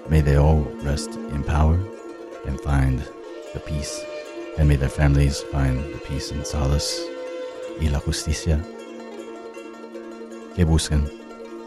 May they all rest in power and find the peace, and may their families find the peace and solace y la justicia que buscan.